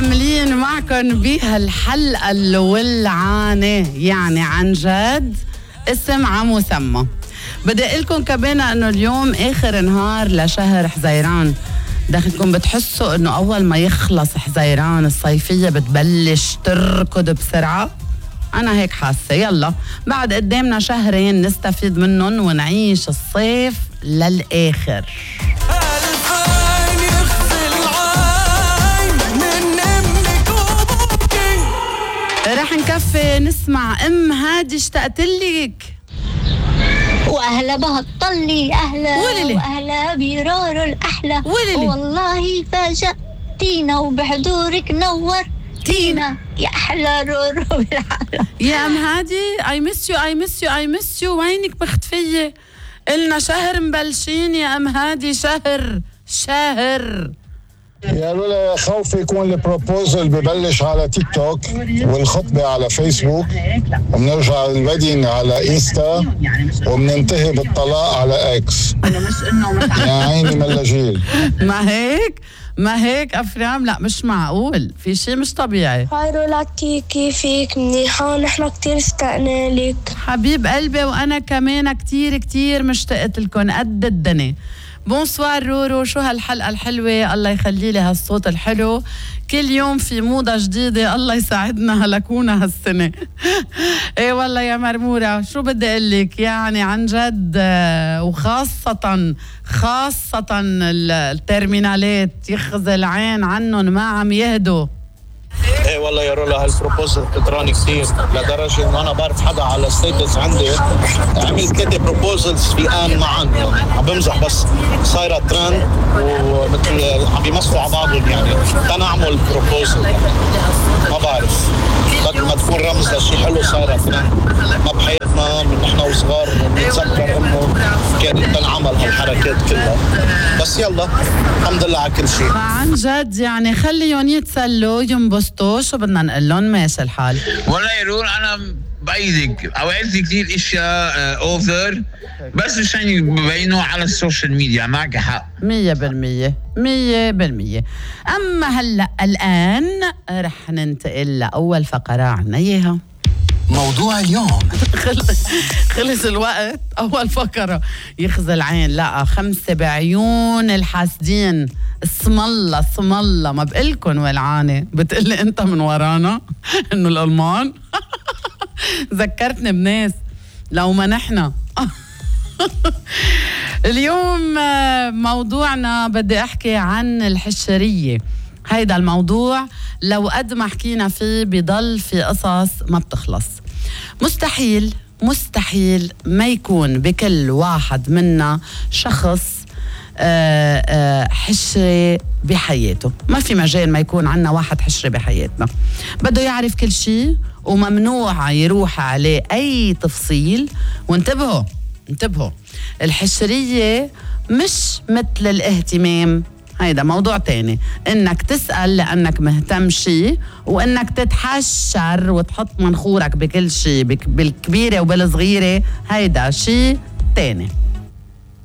مكملين معكم بهالحلقة الولعانة، يعني عن جد اسم عمسمى. بدي أقول لكم كمان انه اليوم اخر نهار لشهر حزيران. داخلكم بتحسوا انه اول ما يخلص حزيران الصيفية بتبلش تركض بسرعة؟ انا هيك حاسة. يلا بعد قدامنا شهرين نستفيد منهم ونعيش الصيف للآخر. رح نكفي نسمع ام هادي اشتقتلك. واهلا بهالطلي اهلا وللي. واهلا برارو الاحلى وللي. والله فاجأتينا وبحضورك نورتينا يا احلى رورو بالعالم. يا ام هادي I miss you وينك مختفية؟ إلنا شهر مبلشين يا ام هادي، شهر يا لولا خوفي يكون البروبوزل ببلش على تيك توك والخطبة على فيسبوك وبنرجع الويدنج على انستا وبننتهي بالطلاق على اكس. يا عيني ملاجيل. ما هيك افلام؟ لا مش معقول، في شيء مش طبيعي. هاي رولاتي كيفك؟ منيحة، نحن كتير اشتقنا لك حبيب قلبي، وانا كمان كتير مشتقت لكم قد الدنيا. بونسوار رورو، شو هالحلقة الحلوة، الله يخلي لي هالصوت الحلو، كل يوم في موضة جديدة، الله يساعدنا هلكونا هالسنة. ايه والله يا مرمورة، شو بدي اقلك يعني عن جد، وخاصة الترمينالات يخزي العين عنهم ما عم يهدوا. ايه والله يا رولا هالبروبوزل كتراني كثير لدرجه انه انا بعرف حدا على ستيتس عندي عمل 3 بروبوزلز في ان معا، عم بمزح بس صايره ترند ومثل عم بيمسكوا على بعضهم، يعني تنعمل بروبوزل ما بعرف بدل ما تكون رمز لشيء حلو صايره ترند. ما بحياتنا من نحن وصغار بنتذكر انه كانت تنعمل هالحركات كلها، بس يلا الحمد لله على كل شيء. عن جد يعني خليهم يتسلوا ينبسطوا، شو بدنا نقول لهم؟ ماشي الحال. والله يقول انا بايدك اوقات كثير اشياء اوفر بس مشان يبينوا على السوشيال ميديا. معك حق 100%. اما هلا الان رح ننتقل لاول فقره عنا اياها. موضوع اليوم. خلص الوقت. أول فقرة يخزي العين، لا 5 بعيون الحاسدين. اسم الله ما بقلكن ولعانة، بتقلي أنت من ورانا إنه الألمان. ذكرتني بناس لو ما نحنا. اليوم موضوعنا بدي أحكي عن الحشرية. هيدا الموضوع لو قد ما حكينا فيه بيضل في قصص ما بتخلص. مستحيل ما يكون بكل واحد منا شخص حشري بحياته. ما في مجال ما يكون عنا واحد حشري بحياتنا. بده يعرف كل شيء وممنوع يروح عليه أي تفصيل. وانتبهوا الحشرية مش مثل الاهتمام، هيدا موضوع تاني. انك تسأل لانك مهتم شيء، وانك تتحشر وتحط منخورك بكل شيء بالكبيرة وبالصغيرة، هيدا شيء تاني.